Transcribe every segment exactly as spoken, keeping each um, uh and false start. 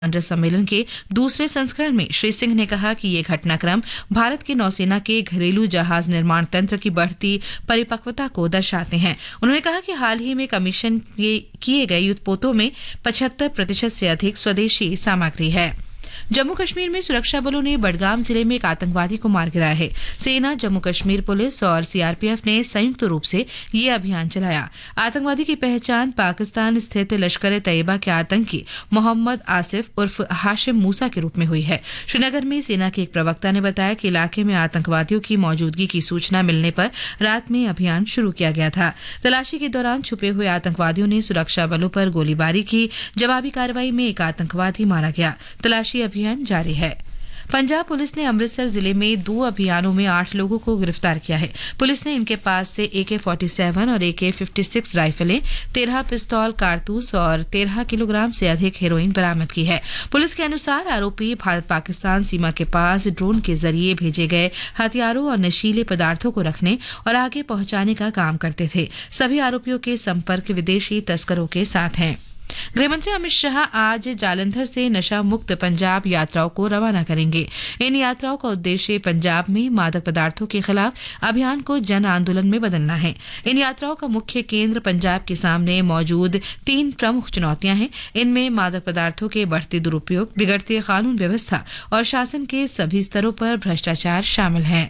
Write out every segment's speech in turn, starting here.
Commander सम्मेलन के दूसरे संस्करण में श्री सिंह ने कहा कि ये घटनाक्रम भारत की नौसेना के घरेलू जहाज निर्माण तंत्र की बढ़ती परिपक्वता को दर्शाते हैं। उन्होंने कहा कि हाल ही में कमीशन किए गए युद्धपोतों में पचहत्तर प्रतिशत से अधिक स्वदेशी सामग्री है। जम्मू कश्मीर में सुरक्षा बलों ने बडगाम जिले में एक आतंकवादी को मार गिराया है। सेना, जम्मू कश्मीर पुलिस और सीआरपीएफ ने संयुक्त रूप से ये अभियान चलाया। आतंकवादी की पहचान पाकिस्तान स्थित लश्कर ए तैयबा के आतंकी मोहम्मद आसिफ उर्फ हाशिम मूसा के रूप में हुई है। श्रीनगर में सेना के एक प्रवक्ता ने बताया कि इलाके में आतंकवादियों की मौजूदगी की सूचना मिलने पर रात में अभियान शुरू किया गया था। तलाशी के दौरान छुपे हुए आतंकवादियों ने सुरक्षा बलों पर गोलीबारी की। जवाबी कार्रवाई में एक आतंकवादी मारा गया। तलाशी अभियान जारी है। पंजाब पुलिस ने अमृतसर जिले में दो अभियानों में आठ लोगों को गिरफ्तार किया है। पुलिस ने इनके पास से ए के फोर्टी सेवन और ए के फिफ्टी सिक्स राइफलें, तेरह पिस्तौल कारतूस और तेरह किलोग्राम से अधिक हेरोइन बरामद की है। पुलिस के अनुसार आरोपी भारत पाकिस्तान सीमा के पास ड्रोन के जरिए भेजे गए हथियारों और नशीले पदार्थों को रखने और आगे पहुंचाने का काम करते थे। सभी आरोपियों के संपर्क विदेशी तस्करों के साथ हैं। गृहमंत्री अमित शाह आज जालंधर से नशा मुक्त पंजाब यात्राओं को रवाना करेंगे। इन यात्राओं का उद्देश्य पंजाब में मादक पदार्थों के खिलाफ अभियान को जन आंदोलन में बदलना है। इन यात्राओं का मुख्य केंद्र पंजाब के सामने मौजूद तीन प्रमुख चुनौतियां हैं। इनमें मादक पदार्थों के बढ़ते दुरुपयोग, बिगड़ती कानून व्यवस्था और शासन के सभी स्तरों पर भ्रष्टाचार शामिल हैं।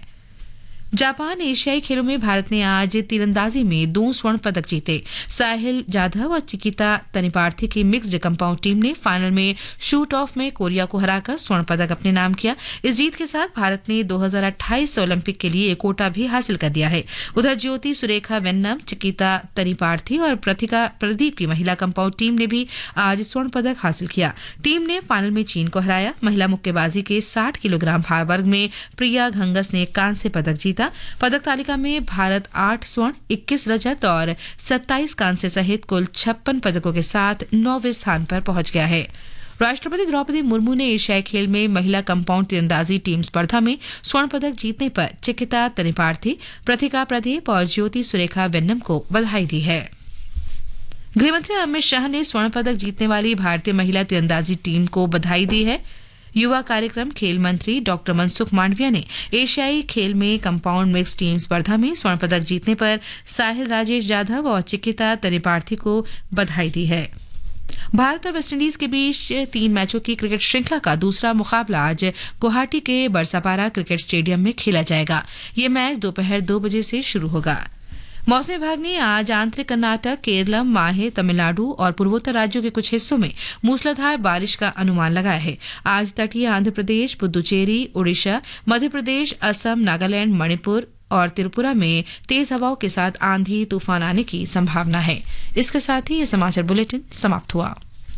जापान एशियाई खेलों में भारत ने आज तीरंदाजी में दो स्वर्ण पदक जीते। साहिल जाधव और चिकिता तनिपार्थी की मिक्स्ड कंपाउंड टीम ने फाइनल में शूट ऑफ में कोरिया को हराकर स्वर्ण पदक अपने नाम किया। इस जीत के साथ भारत ने दो हज़ार अट्ठाईस ओलंपिक के लिए एक कोटा भी हासिल कर दिया है। उधर ज्योति सुरेखा वेन्नम, चिकिता तनिपार्थी और प्रतिका प्रदीप की महिला कंपाउंड टीम ने भी आज स्वर्ण पदक हासिल किया। टीम ने फाइनल में चीन को हराया। महिला मुक्केबाजी के साठ किलोग्राम भार वर्ग में प्रिया घंगस ने कांस्य पदक जीता। पदक तालिका में भारत आठ स्वर्ण, इक्कीस रजत और सत्ताईस कांस्य सहित कुल छप्पन पदकों के साथ नौवें स्थान पर पहुंच गया है। राष्ट्रपति द्रौपदी मुर्मू ने एशियाई खेल में महिला कंपाउंड तीरंदाजी टीम स्पर्धा में स्वर्ण पदक जीतने पर चिकिता तनिपार्थी, प्रतिका प्रदीप और ज्योति सुरेखा वेन्नम को बधाई दी है। गृहमंत्री अमित शाह ने स्वर्ण पदक जीतने वाली भारतीय महिला तीरंदाजी टीम को बधाई दी है। युवा कार्यक्रम खेल मंत्री डॉक्टर मनसुख मांडविया ने एशियाई खेल में कंपाउंड मिक्स टीम स्पर्धा में स्वर्ण पदक जीतने पर साहिल राजेश जाधव और चिकिता तनिपार्थी को बधाई दी है। भारत और वेस्टइंडीज के बीच तीन मैचों की क्रिकेट श्रृंखला का दूसरा मुकाबला आज गुवाहाटी के बरसापारा क्रिकेट स्टेडियम में खेला जाएगा। ये मैच दोपहर दो बजे से शुरू होगा। मौसम विभाग ने आज आंतरिक कर्नाटक, केरलम, माहे, तमिलनाडु और पूर्वोत्तर राज्यों के कुछ हिस्सों में मूसलाधार बारिश का अनुमान लगाया है। आज तटीय आंध्र प्रदेश, पुदुचेरी, उड़ीसा, मध्य प्रदेश, असम, नागालैंड, मणिपुर और त्रिपुरा में तेज हवाओं के साथ आंधी तूफान आने की संभावना है। इसके साथ ही ये समाचार बुलेटिन समाप्त हुआ।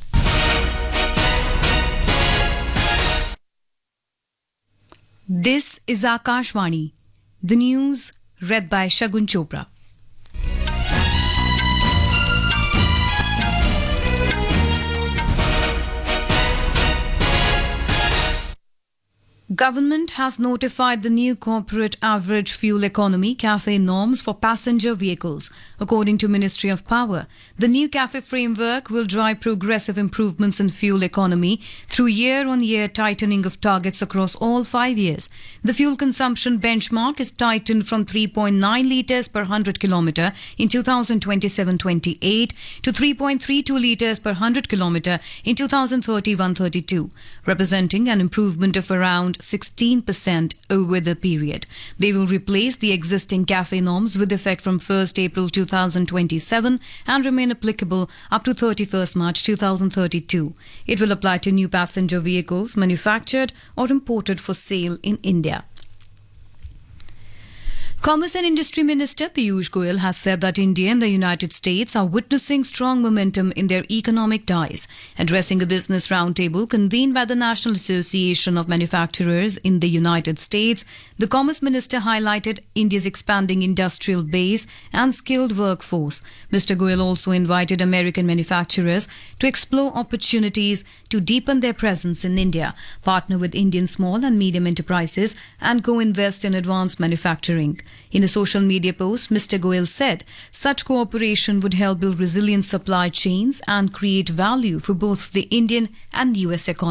This is Akashvani, the news read by Shagun Chopra. Government has notified the new corporate average fuel economy CAFE norms for passenger vehicles. According to Ministry of Power, the new CAFE framework will drive progressive improvements in fuel economy through year-on-year tightening of targets across all five years. The fuel consumption benchmark is tightened from three point nine litres per one hundred kilometre in two thousand twenty-seven twenty-eight to three point three two litres per one hundred kilometre in two thousand thirty-one thirty-two, representing an improvement of around sixteen percent over the period. They will replace the existing CAFE norms with effect from first April two thousand twenty-seven and remain applicable up to thirty-first March two thousand thirty-two. It will apply to new passenger vehicles manufactured or imported for sale in India. Commerce and Industry Minister Piyush Goyal has said that India and the United States are witnessing strong momentum in their economic ties. Addressing a business roundtable convened by the National Association of Manufacturers in the United States, the Commerce Minister highlighted India's expanding industrial base and skilled workforce. Mister Goyal also invited American manufacturers to explore opportunities to deepen their presence in India, partner with Indian small and medium enterprises, and co-invest in advanced manufacturing. In a social media post, Mister Goyal said such cooperation would help build resilient supply chains and create value for both the Indian and U S economy.